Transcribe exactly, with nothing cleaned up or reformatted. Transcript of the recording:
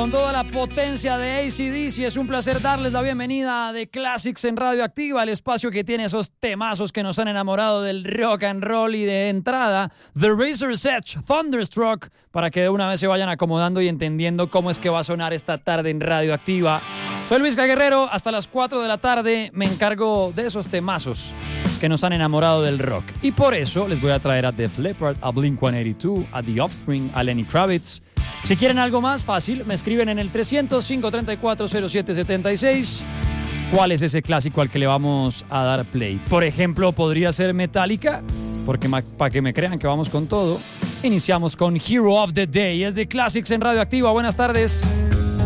con toda la potencia de A C D C. Es un placer darles la bienvenida a The Classics en Radioactiva, el espacio que tiene esos temazos que nos han enamorado del rock and roll. Y de entrada, The Razor's Edge, Thunderstruck, para que de una vez se vayan acomodando y entendiendo cómo es que va a sonar esta tarde en Radioactiva. Soy Luis Guerrero, hasta las cuatro de la tarde me encargo de esos temazos que nos han enamorado del rock. Y por eso les voy a traer a Def Leppard, a Blink ciento ochenta y dos, a The Offspring, a Lenny Kravitz. Si quieren algo más fácil, me escriben en el trescientos, cinco treinta y cuatro, cero siete setenta y seis. ¿Cuál es ese clásico al que le vamos a dar play? Por ejemplo, podría ser Metallica, porque para que me crean que vamos con todo, iniciamos con Hero of the Day. Es de Classics en Radioactiva. Buenas tardes.